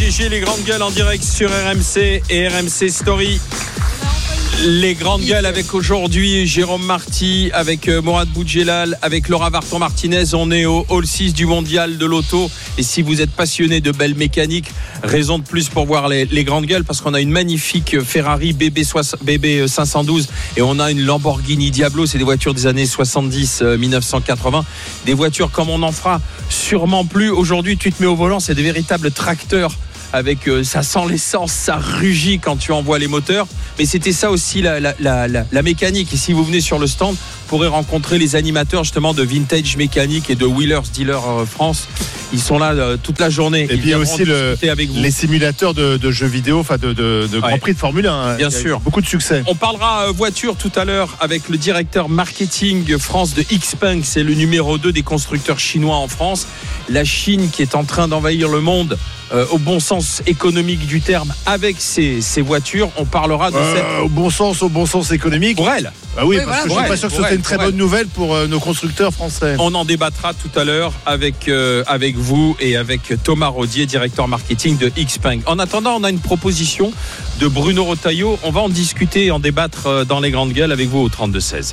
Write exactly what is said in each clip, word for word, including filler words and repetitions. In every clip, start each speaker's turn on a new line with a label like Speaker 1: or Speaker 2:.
Speaker 1: G G, les grandes gueules en direct sur R M C et R M C Story. Les grandes gueules avec aujourd'hui Jérôme Marty, avec Mourad Boudjelal, avec Laura Varton-Martinez. On est au Hall six du Mondial de l'Auto. Et si vous êtes passionné de belles mécaniques, raison de plus pour voir les, les grandes gueules, parce qu'on a une magnifique Ferrari B B cinq cent douze et on a une Lamborghini Diablo. C'est des voitures des années soixante-dix mille neuf cent quatre-vingts. Des voitures comme on n'en fera sûrement plus. Aujourd'hui, tu te mets au volant, c'est des véritables tracteurs. Avec euh, ça sent l'essence, ça rugit quand tu envoies les moteurs. Mais c'était ça aussi la, la, la, la, la mécanique. Et si vous venez sur le stand, vous pourrez rencontrer les animateurs justement de Vintage Mécanique et de Wheelers Dealer France. Ils sont là euh, toute la journée.
Speaker 2: Et
Speaker 1: Ils
Speaker 2: puis il y a aussi le, les simulateurs de, de jeux vidéo, enfin de, de, de Grand ouais. Prix de Formule un.
Speaker 1: Bien sûr.
Speaker 2: Beaucoup de succès.
Speaker 1: On parlera euh, voiture tout à l'heure avec le directeur marketing France de Xpeng. C'est le numéro deux des constructeurs chinois en France. La Chine qui est en train d'envahir le monde. Euh, au bon sens économique du terme avec ces, ces voitures. On parlera de
Speaker 2: euh, cette... Au bon sens, au bon sens économique.
Speaker 1: Pour elle.
Speaker 2: Ah oui,
Speaker 1: oui,
Speaker 2: parce
Speaker 1: voilà,
Speaker 2: que je ne suis pas sûr que ce soit une très bonne
Speaker 1: elle.
Speaker 2: nouvelle pour euh, nos constructeurs français.
Speaker 1: On en débattra tout à l'heure avec, euh, avec vous et avec Thomas Rodier, directeur marketing de Xpeng. En attendant, on a une proposition de Bruno Retailleau. On va en discuter et en débattre euh, dans les grandes gueules avec vous au trente-deux seize.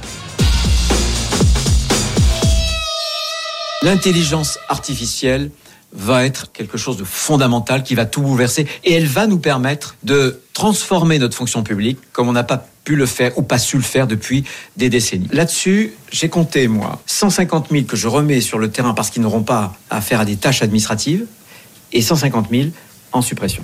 Speaker 3: L'intelligence artificielle va être quelque chose de fondamental qui va tout bouleverser et elle va nous permettre de transformer notre fonction publique comme on n'a pas pu le faire ou pas su le faire depuis des décennies. Là-dessus, j'ai compté, moi, cent cinquante mille que je remets sur le terrain parce qu'ils n'auront pas à faire à des tâches administratives et cent cinquante mille en suppression.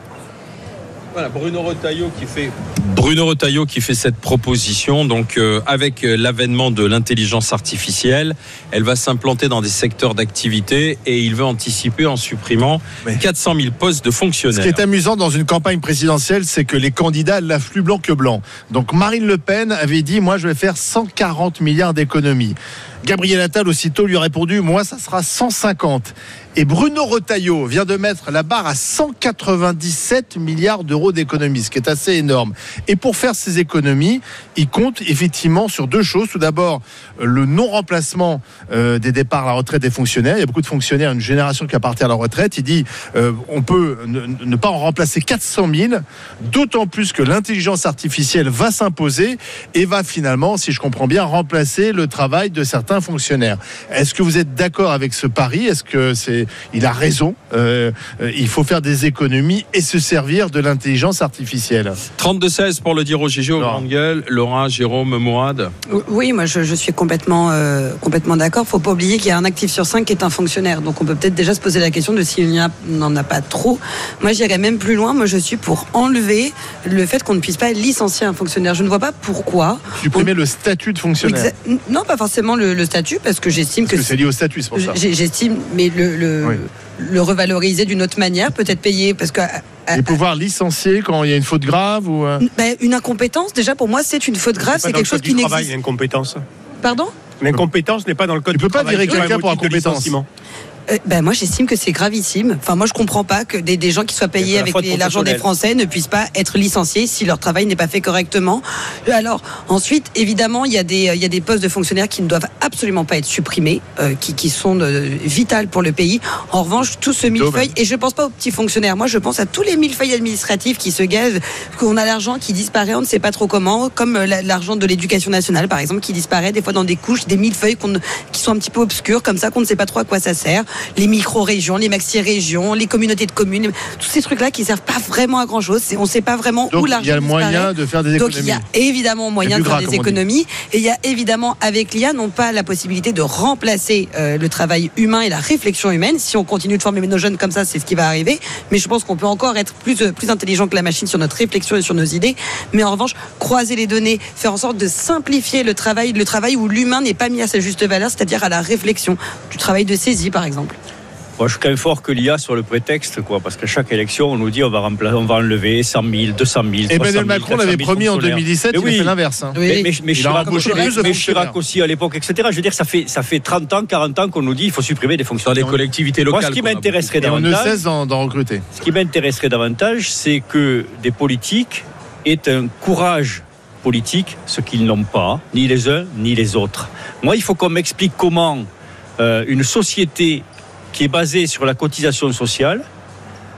Speaker 1: Voilà, Bruno Retailleau qui fait Bruno Retailleau qui fait cette proposition. Donc euh, avec l'avènement de l'intelligence artificielle, elle va s'implanter dans des secteurs d'activité et il veut anticiper en supprimant Mais quatre cent mille postes de fonctionnaires.
Speaker 2: Ce qui est amusant dans une campagne présidentielle, c'est que les candidats lèvent plus blanc que blanc. Donc Marine Le Pen avait dit, moi je vais faire cent quarante milliards d'économies. Gabriel Attal aussitôt lui a répondu, moi ça sera cent cinquante. Et Bruno Retailleau vient de mettre la barre à cent quatre-vingt-dix-sept milliards d'euros d'économies, ce qui est assez énorme. Et pour faire ces économies, il compte effectivement sur deux choses. Tout d'abord, le non-remplacement euh, des départs à la retraite des fonctionnaires. Il y a beaucoup de fonctionnaires, une génération qui appartient à la retraite. Il dit, euh, on peut ne, ne pas en remplacer quatre cent mille, d'autant plus que l'intelligence artificielle va s'imposer et va finalement, si je comprends bien, remplacer le travail de certains fonctionnaires. Est-ce que vous êtes d'accord avec ce pari ? Est-ce que c'est il a raison, euh, euh, il faut faire des économies et se servir de l'intelligence artificielle.
Speaker 1: trente-deux seize pour le dire au G G, aux grandes gueules. Laura, Jérôme, Mourad.
Speaker 4: Oui, moi je, je suis complètement, euh, complètement d'accord. Il ne faut pas oublier qu'il y a un actif sur cinq qui est un fonctionnaire. Donc on peut peut-être déjà se poser la question de s'il n'y en a pas trop. Moi j'irais même plus loin. Moi je suis pour enlever le fait qu'on ne puisse pas licencier un fonctionnaire. Je ne vois pas pourquoi.
Speaker 2: Supprimer
Speaker 4: on...
Speaker 2: le statut de fonctionnaire.
Speaker 4: Exa... Non, pas forcément le, le statut, parce que j'estime
Speaker 2: parce
Speaker 4: que...
Speaker 2: que c'est lié au statut, c'est pour ça.
Speaker 4: J'estime, mais le... le... Oui. le revaloriser d'une autre manière, peut-être payer parce que
Speaker 2: et pouvoir licencier quand il y a une faute grave ou euh...
Speaker 4: ben, une incompétence déjà pour moi c'est une faute grave, c'est, c'est quelque chose qui n'existe.
Speaker 5: Travail, l'incompétence.
Speaker 4: Pardon ?
Speaker 5: L'incompétence n'est pas dans le code
Speaker 2: tu
Speaker 5: du travail.
Speaker 2: Tu peux pas virer quelqu'un pour incompétence.
Speaker 4: Euh, ben moi j'estime que c'est gravissime. Enfin moi je comprends pas que des, des gens qui soient payés avec les, l'argent des Français ne puissent pas être licenciés si leur travail n'est pas fait correctement. Alors ensuite évidemment il y a des il y a des postes de fonctionnaires qui ne doivent absolument pas être supprimés, euh, qui qui sont euh, vitales pour le pays. En revanche tout ce millefeuille, et je pense pas aux petits fonctionnaires. Moi je pense à tous les millefeuilles administratifs qui se gazent, qu'on a l'argent qui disparaît, on ne sait pas trop comment, comme la, l'argent de l'éducation nationale par exemple qui disparaît des fois dans des couches, des millefeuilles qu'on, qui sont un petit peu obscures comme ça qu'on ne sait pas trop à quoi ça sert. Les micro-régions, les maxi-régions, les communautés de communes, tous ces trucs-là qui servent pas vraiment à grand-chose. On ne sait pas vraiment
Speaker 2: donc,
Speaker 4: où l'argent disparaît.
Speaker 2: Donc il y a le moyen de faire des économies.
Speaker 4: Donc il y a évidemment moyen de faire des économies. Et il y a évidemment avec l'I A non pas la possibilité de remplacer euh, le travail humain et la réflexion humaine. Si on continue de former nos jeunes comme ça, c'est ce qui va arriver. Mais je pense qu'on peut encore être plus, euh, plus intelligent que la machine sur notre réflexion et sur nos idées. Mais en revanche, croiser les données, faire en sorte de simplifier le travail, le travail où l'humain n'est pas mis à sa juste valeur, c'est-à-dire à la réflexion, du travail de saisie par exemple.
Speaker 5: Moi, je suis quand même fort que l'I A sur le prétexte, quoi, parce qu'à chaque élection, on nous dit on va, rempla- on va enlever cent mille, deux cent mille.
Speaker 2: Emmanuel Macron l'avait promis en deux mille dix-sept, mais il oui. a fait l'inverse. Hein.
Speaker 5: Oui. Mais, mais, mais Chirac, mais Chirac aussi à l'époque, et cetera. Je veux dire, ça fait, ça fait trente ans, quarante ans qu'on nous dit qu'il faut supprimer des fonctionnaires.
Speaker 1: Dans les collectivités locales.
Speaker 5: Moi, ce qui m'intéresserait
Speaker 2: davantage,
Speaker 5: davantage,
Speaker 2: on ne cesse d'en, d'en recruter.
Speaker 5: Ce qui m'intéresserait davantage, c'est que des politiques aient un courage politique, ce qu'ils n'ont pas, ni les uns ni les autres. Moi, il faut qu'on m'explique comment euh, une société qui est basée sur la cotisation sociale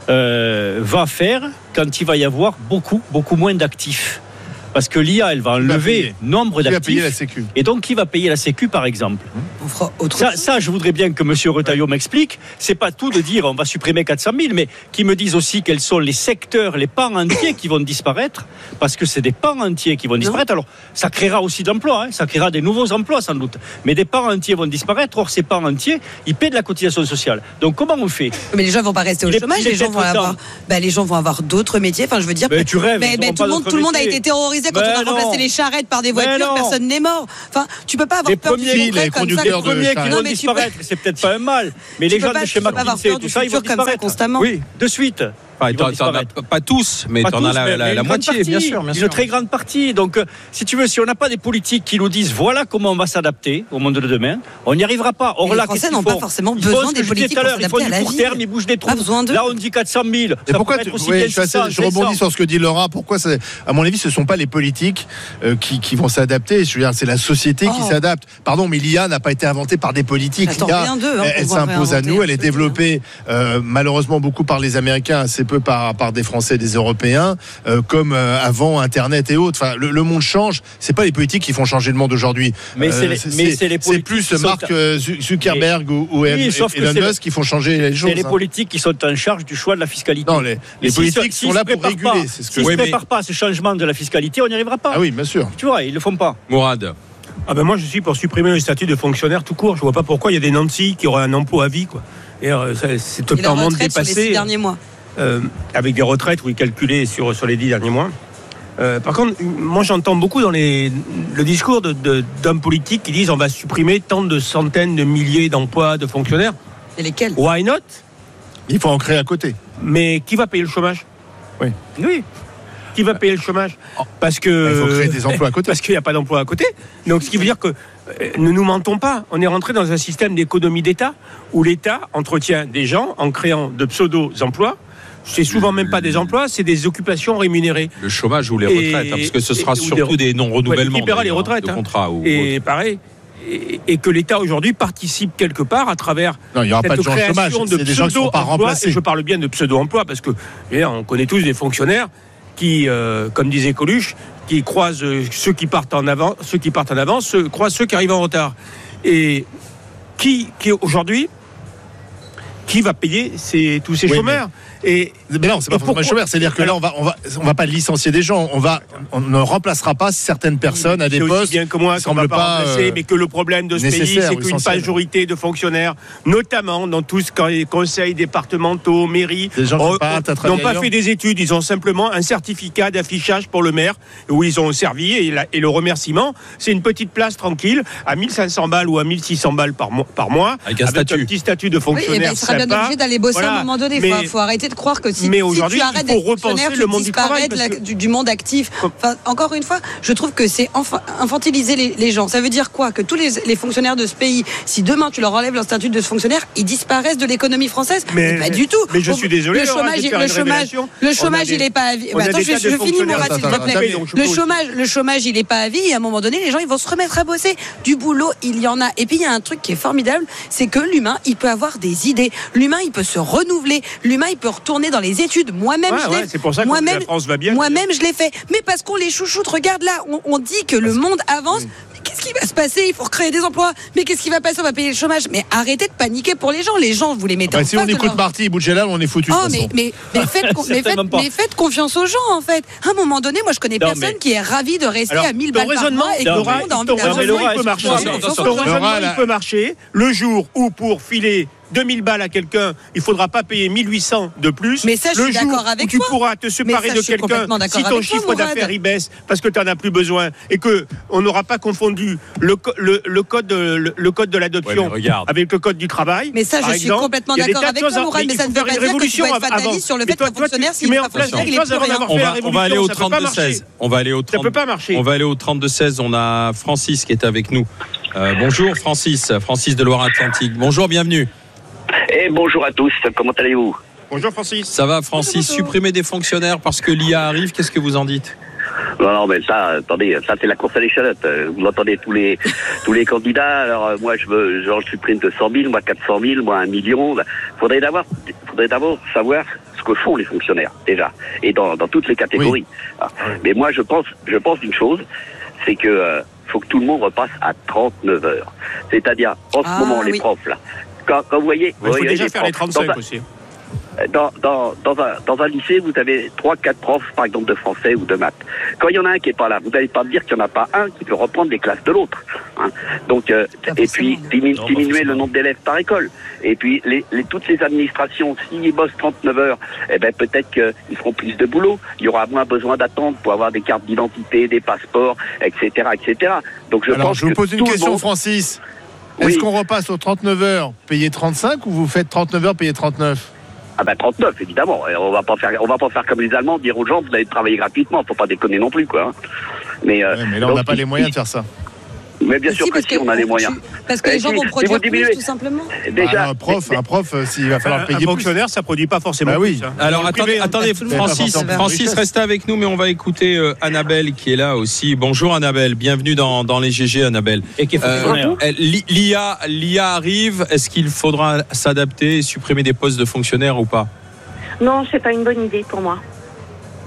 Speaker 5: euh, va faire quand il va y avoir beaucoup, beaucoup moins d'actifs. Parce que l'I A, elle va enlever nombre d'actifs.
Speaker 2: Qui va payer la Sécu ?
Speaker 5: Et donc, qui va payer la Sécu, par exemple ?
Speaker 4: On fera autre
Speaker 5: ça,
Speaker 4: chose.
Speaker 5: ça, je voudrais bien que M. Retailleau ouais. m'explique. C'est pas tout de dire on va supprimer quatre cent mille, mais qu'ils me disent aussi quels sont les secteurs, les pans entiers qui vont disparaître, parce que c'est des pans entiers qui vont disparaître. Non. Alors, ça créera aussi d'emplois, hein, ça créera des nouveaux emplois sans doute. Mais des pans entiers vont disparaître. Or, ces pans entiers, ils paient de la cotisation sociale. Donc, comment on fait ?
Speaker 4: Mais les gens vont pas rester au
Speaker 5: il
Speaker 4: chômage.
Speaker 5: est,
Speaker 4: les gens vont avoir, bah, les gens vont avoir d'autres métiers. Enfin, je veux dire.
Speaker 5: Mais tu rêves.
Speaker 4: Mais, mais tout le monde, tout le monde a été terrorisé quand mais on a non. remplacé les charrettes par des voitures, personne n'est mort. Enfin, tu peux pas avoir
Speaker 5: les
Speaker 4: peur
Speaker 5: premiers,
Speaker 4: du concret
Speaker 2: les
Speaker 4: comme
Speaker 2: conducteurs
Speaker 4: ça.
Speaker 2: de
Speaker 5: Les premiers qui vont disparaître, peux... c'est peut-être pas un mal. Mais les gens de chez McKinsey, tout ça, ils vont disparaître
Speaker 4: constamment.
Speaker 5: Oui, de suite.
Speaker 1: Enfin, t'en, t'en as pas tous, mais
Speaker 5: pas
Speaker 1: t'en
Speaker 5: tous,
Speaker 1: as la,
Speaker 5: mais,
Speaker 1: la,
Speaker 5: mais
Speaker 1: la moitié,
Speaker 5: partie,
Speaker 1: bien sûr, bien
Speaker 5: une
Speaker 1: sûr.
Speaker 5: très grande partie. Donc, euh, si tu veux, si on n'a pas des politiques qui nous disent voilà comment on va s'adapter au monde de demain, on n'y arrivera pas. Or,
Speaker 4: et
Speaker 5: là,
Speaker 4: les Français n'ont pas forcément besoin des politiques pour s'adapter à la vie.
Speaker 5: Ils font du court terme, ils bougent des trous. Là, on dit quatre cent mille.
Speaker 2: Et pourquoi tu, oui, je, assez, je rebondis sur ce que dit Laura. Pourquoi c'est, à mon avis, ce ne sont pas les politiques euh, qui, qui vont s'adapter. Je veux dire, c'est la société oh. qui s'adapte. Pardon, mais l'I A n'a pas été inventée par des politiques. L'I A, hein, elle, elle s'impose à nous. Elle est développée euh, malheureusement beaucoup par les Américains, assez peu par, par des Français et des Européens. Euh, comme euh, avant Internet et autres. Enfin, le, le monde change. C'est pas les politiques qui font changer le monde aujourd'hui.
Speaker 5: Mais, euh, c'est, les, c'est, mais c'est, les
Speaker 2: c'est plus Mark euh, Zuckerberg mais, ou, ou oui, Elon Musk qui font changer les choses.
Speaker 5: C'est les hein. politiques qui sont en charge du choix de la fiscalité.
Speaker 2: Non, les, les politiques si, sont si là pour réguler.
Speaker 5: Pas,
Speaker 2: c'est ce que
Speaker 5: S'ils ne oui, se préparent mais... pas à ce changement de la fiscalité, on n'y arrivera pas.
Speaker 2: Ah oui, bien sûr.
Speaker 5: Tu vois, ils le font pas.
Speaker 1: Mourad.
Speaker 6: Ah ben moi, je suis pour supprimer le statut de fonctionnaire tout court. Je vois pas pourquoi il y a des nantis qui auraient un emploi à vie, quoi. Et euh, ça, c'est totalement dépassé.
Speaker 4: Sur les six derniers mois.
Speaker 6: Euh, avec des retraites, oui, calculées sur, sur les dix derniers mois. Euh, par contre, moi j'entends beaucoup dans les, le discours de, de, d'hommes politiques qui disent on va supprimer tant de centaines de milliers d'emplois de fonctionnaires.
Speaker 4: Et lesquels ?
Speaker 6: Why not ?
Speaker 2: Il faut en créer à côté.
Speaker 6: Mais qui va payer le chômage ?
Speaker 2: Oui.
Speaker 6: Oui. Qui va payer le chômage ? Parce que...
Speaker 2: Il faut créer des emplois à côté.
Speaker 6: Parce qu'il n'y a pas d'emploi à côté. Donc ce qui veut dire que euh, ne nous mentons pas, on est rentré dans un système d'économie d'État où l'État entretient des gens en créant de pseudo-emplois. C'est souvent même pas des emplois, c'est des occupations rémunérées.
Speaker 1: Le chômage ou les retraites, et, hein, parce que ce sera surtout des, des non-renouvellements
Speaker 6: ouais, les retraites,
Speaker 1: de contrats.
Speaker 6: Hein.
Speaker 1: Ou
Speaker 6: et autre. pareil, et, et que l'État aujourd'hui participe quelque part à travers
Speaker 2: non, il y aura
Speaker 6: cette
Speaker 2: pas de gens
Speaker 6: création
Speaker 2: chômage,
Speaker 6: de
Speaker 2: c'est des gens qui sont pas remplacés.
Speaker 6: Et je parle bien de pseudo-emploi parce que on connaît tous des fonctionnaires qui, euh, comme disait Coluche, qui croisent ceux qui partent en avant, ceux qui partent en avance, ceux, croisent ceux qui arrivent en retard. Et qui, qui aujourd'hui, qui va payer ces, tous ces oui, chômeurs
Speaker 2: mais... Et, mais non, c'est pas forcément chômeur. C'est-à-dire que là, on va, on va, on va pas licencier des gens. On va, on ne remplacera pas certaines personnes à des postes.
Speaker 6: Aussi bien que moi, qu'on va pas remplacer, euh, mais que le problème de ce pays, c'est qu'une majorité de fonctionnaires, notamment dans tous les conseils départementaux, mairies,
Speaker 2: ont,
Speaker 6: n'ont pas fait des études. Ils ont simplement un certificat d'affichage pour le maire où ils ont servi et, la, et le remerciement, c'est une petite place tranquille à mille cinq cents balles ou à mille six cents balles par mois, par mois
Speaker 1: avec un, avec statut.
Speaker 6: un petit statut de fonctionnaire. Oui, et ben,
Speaker 4: il sera bien obligé d'aller bosser voilà. à un moment donné. Il faut, faut arrêter de croire que si,
Speaker 6: mais
Speaker 4: si tu arrêtes d'être fonctionnaire,
Speaker 6: le monde
Speaker 4: tu disparais
Speaker 6: du,
Speaker 4: la, du, du monde actif. Enfin, encore une fois, je trouve que c'est enfa, infantiliser les, les gens. Ça veut dire quoi ? Que tous les, les fonctionnaires de ce pays, si demain tu leur enlèves leur statut de fonctionnaire, ils disparaissent de l'économie française. Mais, mais pas du tout.
Speaker 6: Mais je suis désolé.
Speaker 4: Le chômage, le chômage, le chômage, il n'est pas à vie. Bah, attends, je, je finis mon rat, s'il te plaît. Le chômage, le chômage, il n'est pas à vie. Et à un moment donné, les gens, ils vont se remettre à bosser. Du boulot, il y en a. Et puis il y a un truc qui est formidable, c'est que l'humain, il peut avoir des idées. L'humain, il peut se renouveler. L'humain, il peut retourner dans les études. Moi-même,
Speaker 6: ouais,
Speaker 4: je l'ai
Speaker 6: ouais, c'est pour ça que
Speaker 4: moi-même,
Speaker 6: la France va bien.
Speaker 4: Moi-même, je l'ai fait. Mais parce qu'on les chouchoute. Regarde là, on, on dit que le monde avance. Oui. Qu'est-ce qui va se passer ? Il faut recréer des emplois. Mais qu'est-ce qui va passer ? On va payer le chômage. Mais arrêtez de paniquer pour les gens. Les gens, vous les mettez bah, en
Speaker 2: si
Speaker 4: face.
Speaker 2: Si on écoute leur... Marty Boudjelal, on est foutu.
Speaker 4: Oh, mais, mais, mais, faites, mais, faites, mais faites confiance aux gens, en fait. À un moment donné, moi, je connais non, personne mais... qui est ravi de rester
Speaker 6: Alors,
Speaker 4: à mille balles par mois et que
Speaker 6: le
Speaker 4: monde a envie
Speaker 6: d'avoir. Il peut marcher. Ton raisonnement, il peut marcher le jour où, pour filer deux mille balles à quelqu'un, il ne faudra pas payer mille huit cents de plus.
Speaker 4: Mais ça, je
Speaker 6: le
Speaker 4: suis
Speaker 6: jour
Speaker 4: d'accord avec
Speaker 6: où tu
Speaker 4: toi.
Speaker 6: pourras te séparer
Speaker 4: ça,
Speaker 6: de quelqu'un si ton chiffre
Speaker 4: toi,
Speaker 6: d'affaires il baisse parce que tu n'en as plus besoin et qu'on n'aura pas confondu le, le, le, code, le, le code de l'adoption
Speaker 1: ouais,
Speaker 6: avec le code du travail.
Speaker 4: Mais ça, je suis
Speaker 6: exemple,
Speaker 4: complètement d'accord avec toi, Mourad, mais ça ne veut pas dire que tu vas être fataliste sur le fait qu'un fonctionnaire, s'il n'est pas fonctionnaire, il est plus rien.
Speaker 1: On va aller au trente-deux seize. On va aller au
Speaker 6: Ça peut pas marcher.
Speaker 1: On va aller au trente-deux seize. On a Francis qui est avec nous. Bonjour Francis, Francis de Loire-Atlantique. Bonjour, bienvenue.
Speaker 7: Et bonjour à tous, comment allez-vous ?
Speaker 6: Bonjour Francis.
Speaker 1: Ça va Francis, supprimer des fonctionnaires parce que l'I A arrive, qu'est-ce que vous en dites ?
Speaker 7: Non, non, mais ça, attendez, ça c'est la course à l'échalote. Vous entendez tous les tous les candidats. Alors moi, je veux, genre, je supprime de cent mille, moi quatre cent mille, moi un million. Faudrait d'abord, faudrait d'abord savoir ce que font les fonctionnaires déjà, et dans dans toutes les catégories. Oui. Mais moi, je pense, je pense d'une chose, c'est que euh, faut que tout le monde repasse à trente-neuf heures. C'est-à-dire, en ce ah, moment, oui. les profs là, quand, quand vous voyez,
Speaker 6: il faut déjà les faire les trente-cinq
Speaker 7: un,
Speaker 6: aussi.
Speaker 7: Dans, dans, dans, un, dans un lycée, vous avez trois quatre profs, par exemple, de français ou de maths. Quand il y en a un qui est pas là, vous n'allez pas me dire qu'il n'y en a pas un qui peut reprendre les classes de l'autre. Hein. Donc, euh, et puis, diminu- non, diminuer le nombre d'élèves par école. Et puis, les, les, toutes les administrations, s'ils bossent trente-neuf heures, eh ben, peut-être qu'ils feront plus de boulot. Il y aura moins besoin d'attendre pour avoir des cartes d'identité, des passeports, et cetera, et cetera. Donc, je
Speaker 2: Alors,
Speaker 7: pense
Speaker 2: je vous pose une question, monde... Francis. Est-ce oui. qu'on repasse aux trente-neuf heures, payer trente-cinq, ou vous faites trente-neuf heures, payer trente-neuf?
Speaker 7: Ah ben trente-neuf évidemment. On va pas faire, on va pas faire comme les Allemands, dire aux gens vous allez travailler gratuitement. Faut pas déconner non plus quoi.
Speaker 2: Mais, euh, ouais, mais là on n'a pas les moyens de faire ça.
Speaker 7: Mais bien sûr que si, on a les moyens.
Speaker 4: Parce que les gens vont produire plus, tout simplement.
Speaker 2: Déjà, ah, un prof, un prof, s'il va falloir payer
Speaker 6: un fonctionnaire, ça produit pas forcément
Speaker 2: bah oui.
Speaker 6: plus. Hein.
Speaker 1: Alors attendez, attendez, Francis, Francis, restez avec nous, mais on va écouter euh, Annabelle qui est là aussi. Bonjour Annabelle, bienvenue dans dans les G G, Annabelle.
Speaker 5: Et qui est fonctionnaire.
Speaker 1: Euh, l'I A, l'I A arrive. Est-ce qu'il faudra s'adapter, et supprimer des postes de fonctionnaires ou pas?
Speaker 8: Non, c'est pas une bonne idée pour moi.
Speaker 1: Pourquoi ?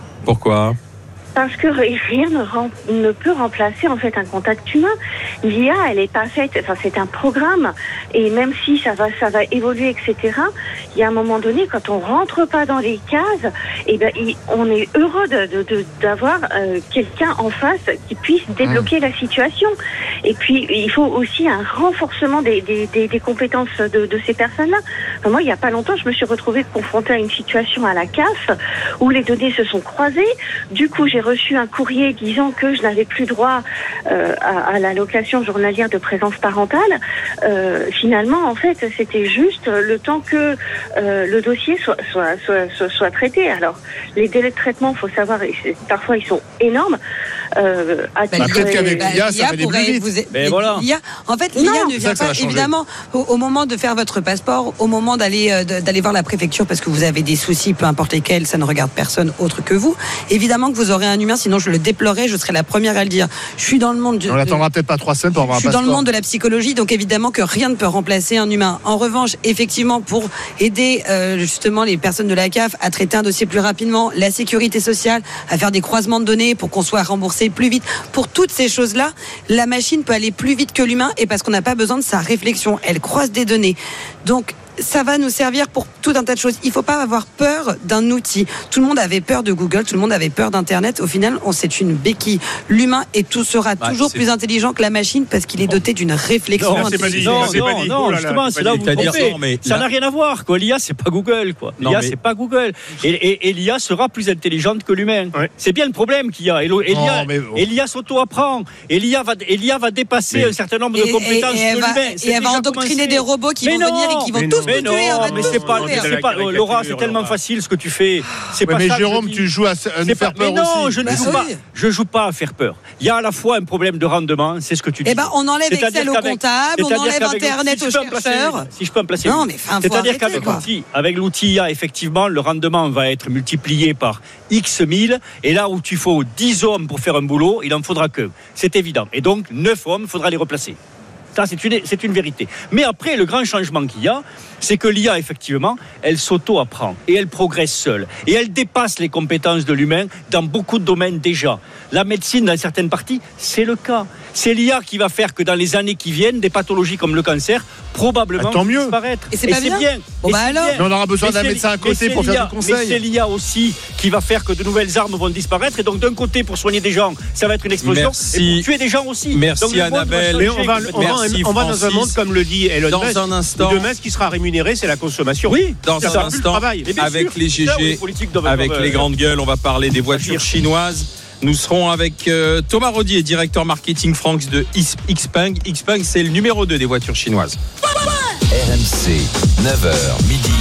Speaker 8: Parce que rien ne, rem- ne peut remplacer en fait un contact humain. L'I A, elle est pas faite. Enfin, c'est un programme, et même si ça va, ça va évoluer, et cetera. Il y a un moment donné, quand on rentre pas dans les cases, et ben, il, on est heureux de, de, de d'avoir euh, quelqu'un en face qui puisse débloquer mmh. la situation. Et puis, il faut aussi un renforcement des, des, des, des compétences de, de ces personnes-là. Enfin, moi, il y a pas longtemps, je me suis retrouvée confrontée à une situation à la C A F où les données se sont croisées. Du coup, j'ai reçu un courrier disant que je n'avais plus droit euh, à, à l'allocation journalière de présence parentale. Euh, finalement, en fait, c'était juste le temps que euh, le dossier soit, soit, soit, soit, soit traité. Alors, les délais de traitement, il faut savoir, parfois, ils sont énormes. Euh,
Speaker 2: bah, peut-être qu'avec l'I A, ça va aller plus vite.
Speaker 4: Vous... Mais voilà. l'I A, en fait, l'I A non, ne vient pas, évidemment, au, au moment de faire votre passeport, au moment d'aller, euh, d'aller voir la préfecture parce que vous avez des soucis, peu importe lesquels, ça ne regarde personne autre que vous. Évidemment que vous aurez un humain, sinon je le déplorerai, je serai la première à le dire. Je suis dans le monde.
Speaker 2: De, on n'attendra peut-être pas trois semaines pour avoir un passeport.
Speaker 4: Je suis dans le monde de la psychologie, donc évidemment que rien ne peut remplacer un humain. En revanche, effectivement, pour aider euh, justement les personnes de la C A F à traiter un dossier plus rapidement, la sécurité sociale, à faire des croisements de données pour qu'on soit remboursé plus vite, pour toutes ces choses-là, la machine peut aller plus vite que l'humain, et parce qu'on n'a pas besoin de sa réflexion. Elle croise des données. Donc, ça va nous servir pour tout un tas de choses. Il ne faut pas avoir peur d'un outil. Tout le monde avait peur de Google, tout le monde avait peur d'Internet. Au final, on, c'est une béquille. L'humain est tout sera bah, toujours c'est... plus intelligent que la machine parce qu'il est doté d'une réflexion
Speaker 5: non,
Speaker 4: intelligente.
Speaker 5: Non, c'est pas dit. Non, non, justement, c'est là où vous trompez. Ça n'a rien à voir. Quoi. L'I A, c'est pas Google. Quoi. L'I A, mais... c'est pas Google. Et, et, et l'I A sera plus intelligente que l'humain. Ouais. C'est bien le problème qu'il y a. Et, et, non, l'I A, mais... et l'I A s'auto-apprend. Et l'I A va, et l'I A va dépasser mais... un certain nombre de compétences
Speaker 4: et, et,
Speaker 5: de
Speaker 4: va,
Speaker 5: l'humain.
Speaker 4: Et elle va endoctriner des robots qui vont venir et qui vont tous nous tuer.
Speaker 5: C'est pas, c'est pas, Laura, c'est tellement facile ce que tu fais. C'est
Speaker 2: ouais,
Speaker 5: pas
Speaker 2: mais
Speaker 5: ça
Speaker 2: Jérôme, tu joues à, à nous faire peur
Speaker 5: mais non,
Speaker 2: aussi.
Speaker 5: je ne bah joue oui. pas. Je joue pas à faire peur. Il y a à la fois un problème de rendement, c'est ce que tu dis.
Speaker 4: Eh ben, on enlève Excel au comptable, on enlève Internet aux chercheurs.
Speaker 5: Si je peux me placer. Non, mais enfin, c'est-à-dire qu'avec l'outil, avec l'outil I A, effectivement, le rendement va être multiplié par X mille. Et là où tu faut dix hommes pour faire un boulot, il en faudra que. C'est évident. Et donc, neuf hommes, il faudra les replacer. Ça, c'est une, c'est une vérité. Mais après, le grand changement qu'il y a, c'est que l'I A, effectivement, elle s'auto-apprend et elle progresse seule. Et elle dépasse les compétences de l'humain dans beaucoup de domaines déjà. La médecine, dans certaines parties, c'est le cas. C'est l'I A qui va faire que dans les années qui viennent, des pathologies comme le cancer, probablement,
Speaker 2: ah, tant mieux.
Speaker 5: disparaître.
Speaker 4: Et c'est pas et bien. bien. Bon bah alors.
Speaker 2: Mais on aura besoin d'un médecin à côté pour faire du conseil.
Speaker 5: Mais c'est l'I A aussi qui va faire que de nouvelles armes vont disparaître. Et donc, d'un côté, pour soigner des gens, ça va être une explosion.
Speaker 1: Merci.
Speaker 5: Et pour tuer des gens aussi.
Speaker 1: Merci,
Speaker 5: donc,
Speaker 1: Annabelle.
Speaker 6: Mais on va, on va, Merci, on va dans un monde, comme le dit Elon
Speaker 1: dans
Speaker 6: Musk,
Speaker 1: un instant.
Speaker 6: Demain, ce qui sera rémunéré, c'est la consommation.
Speaker 5: Oui,
Speaker 1: dans un instant, avec sûr, les G G, avec les grandes gueules, on va parler des voitures chinoises. Nous serons avec euh, Thomas Rodier, directeur marketing France de Xpeng. Xpeng, c'est le numéro deux des voitures chinoises.
Speaker 9: R M C, neuf heures midi,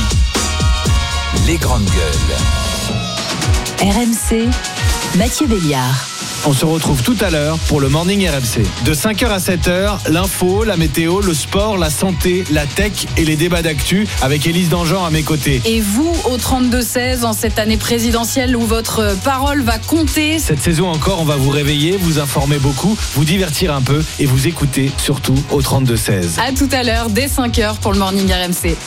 Speaker 9: les grandes gueules.
Speaker 10: R M C, Mathieu Béliard. On se retrouve tout à l'heure pour le Morning R M C. De cinq heures à sept heures, l'info, la météo, le sport, la santé, la tech et les débats d'actu avec Élise Dangean à mes côtés.
Speaker 11: Et vous, au trente-deux seize, en cette année présidentielle où votre parole va compter.
Speaker 10: Cette saison encore, on va vous réveiller, vous informer beaucoup, vous divertir un peu et vous écouter surtout au trente-deux seize.
Speaker 11: À tout à l'heure, dès cinq heures pour le Morning R M C.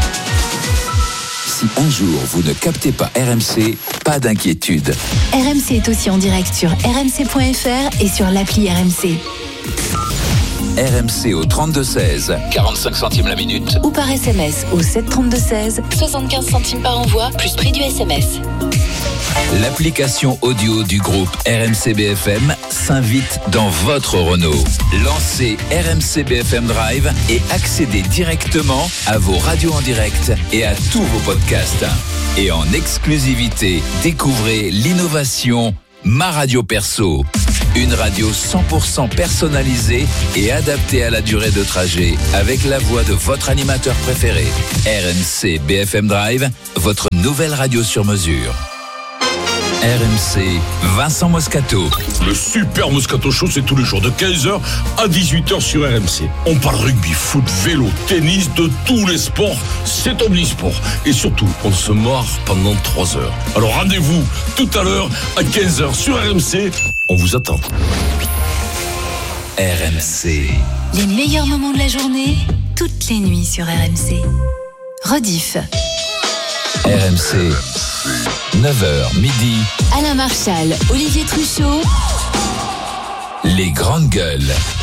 Speaker 9: Si un jour vous ne captez pas R M C, pas d'inquiétude.
Speaker 12: R M C est aussi en direct sur r m c point f r et sur l'appli R M C.
Speaker 9: R M C au trente-deux seize, quarante-cinq centimes la minute.
Speaker 12: Ou par S M S au sept trente-deux seize, soixante-quinze centimes par envoi, plus prix du S M S.
Speaker 9: L'application audio du groupe R M C B F M s'invite dans votre Renault. Lancez R M C B F M Drive et accédez directement à vos radios en direct et à tous vos podcasts. Et en exclusivité, découvrez l'innovation Ma Radio Perso. Une radio cent pour cent personnalisée et adaptée à la durée de trajet avec la voix de votre animateur préféré. R M C B F M Drive, votre nouvelle radio sur mesure. R M C, Vincent Moscato.
Speaker 13: Le Super Moscato Show, c'est tous les jours de quinze heures à dix-huit heures sur R M C. On parle rugby, foot, vélo, tennis, de tous les sports. C'est omnisport. Et surtout, on se marre pendant trois heures. Alors rendez-vous tout à l'heure à quinze heures sur R M C. On vous attend.
Speaker 9: R M C.
Speaker 12: Les meilleurs moments de la journée, toutes les nuits sur R M C. Rediff.
Speaker 9: R M C. neuf heures midi.
Speaker 12: Alain Marchal, Olivier Truchot.
Speaker 9: Les grandes gueules.